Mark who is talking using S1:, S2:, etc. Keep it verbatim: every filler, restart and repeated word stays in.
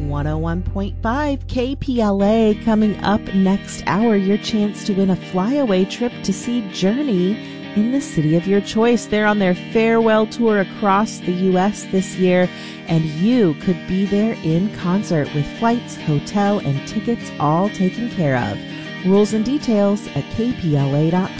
S1: one oh one point five K P L A. Coming up next hour, your chance to win a flyaway trip to see Journey in the city of your choice. They're on their farewell tour across the U S this year, and you could be there in concert with flights, hotel, and tickets all taken care of. Rules and details at K P L A dot